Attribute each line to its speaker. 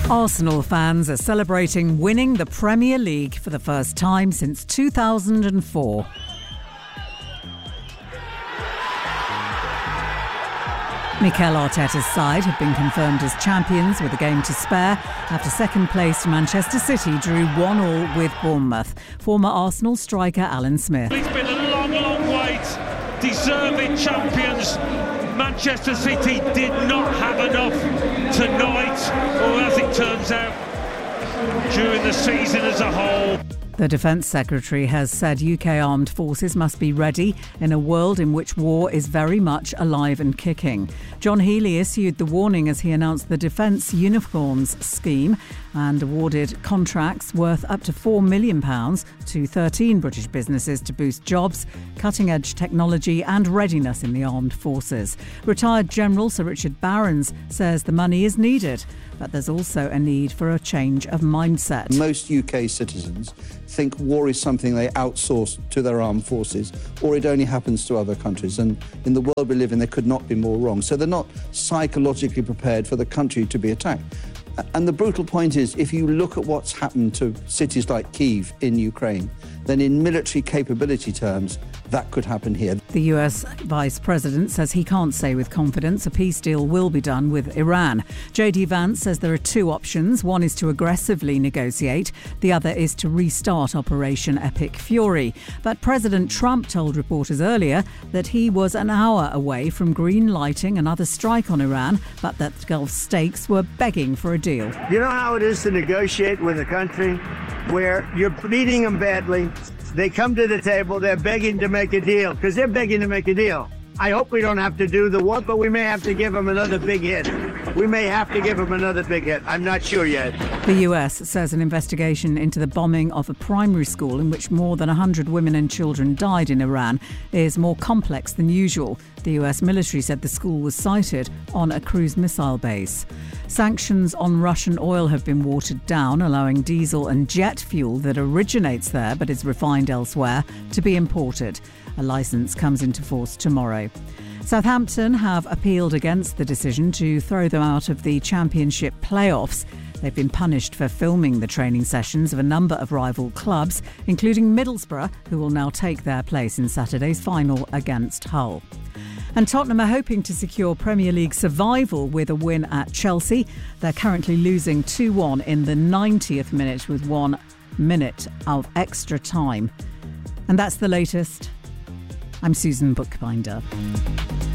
Speaker 1: Arsenal fans are celebrating winning the Premier League for the first time since 2004. Mikel Arteta's side have been confirmed as champions with a game to spare after second-placed Manchester City drew 1-1 with Bournemouth. Former Arsenal striker Alan Smith.
Speaker 2: It's been a long, long wait. Deserving champions. Manchester City did not have enough tonight, or as it turns out, during the season as a whole.
Speaker 1: The Defence Secretary has said UK armed forces must be ready in a world in which war is very much alive and kicking. John Healey issued the warning as he announced the Defence Uniforms Scheme and awarded contracts worth up to £4 million to 13 British businesses to boost jobs, cutting-edge technology and readiness in the armed forces. Retired General Sir Richard Barrons says the money is needed, but there's also a need for a change of mindset.
Speaker 3: Most UK citizens think war is something they outsource to their armed forces, or it only happens to other countries. And in the world we live in, they could not be more wrong. So they're not psychologically prepared for the country to be attacked. And the brutal point is, if you look at what's happened to cities like Kyiv in Ukraine, then in military capability terms, that could happen here.
Speaker 1: The US Vice President says he can't say with confidence a peace deal will be done with Iran. JD Vance says there are two options. One is to aggressively negotiate. The other is to restart Operation Epic Fury. But President Trump told reporters earlier that he was an hour away from green-lighting another strike on Iran, but that Gulf states were begging for a deal.
Speaker 4: You know how it is to negotiate with a country where you're beating them badly? They come to the table, they're begging to make a deal, because they're begging to make a deal. I hope we don't have to do the work, but we may have to give them another big hit. We may have to give them another big hit. I'm not sure yet.
Speaker 1: The US says an investigation into the bombing of a primary school in which more than 100 women and children died in Iran is more complex than usual. The US military said the school was sited on a cruise missile base. Sanctions on Russian oil have been watered down, allowing diesel and jet fuel that originates there but is refined elsewhere to be imported. A licence comes into force tomorrow. Southampton have appealed against the decision to throw them out of the Championship playoffs. They've been punished for filming the training sessions of a number of rival clubs, including Middlesbrough, who will now take their place in Saturday's final against Hull. And Tottenham are hoping to secure Premier League survival with a win at Chelsea. They're currently losing 2-1 in the 90th minute with 1 minute of extra time. And that's the latest. I'm Susan Bookbinder.